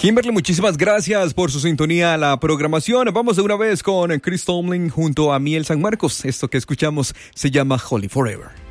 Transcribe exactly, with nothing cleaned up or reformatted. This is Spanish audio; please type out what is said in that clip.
Kimberly, muchísimas gracias por su sintonía a la programación. Vamos de una vez con Chris Tomlin junto a Miel San Marcos. Esto que escuchamos se llama Holy Forever.